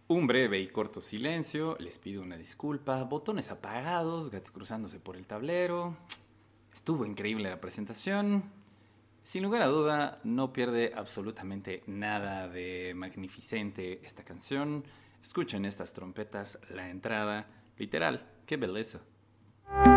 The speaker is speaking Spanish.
Un breve y corto silencio, les pido una disculpa, botones apagados, gatos cruzándose por el tablero. Estuvo increíble la presentación. Sin lugar a duda, no pierde absolutamente nada de magnificente esta canción. Escuchen estas trompetas, la entrada, literal, qué belleza.